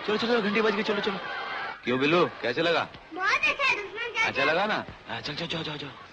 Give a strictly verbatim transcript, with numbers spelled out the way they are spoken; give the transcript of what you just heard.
चलो चलो घंटी बज गई, चलो चलो। क्यों बिल्लू, कैसे लगा? बहुत अच्छा है। अच्छा लगा ना? चल चल जाओ जाओ जाओ।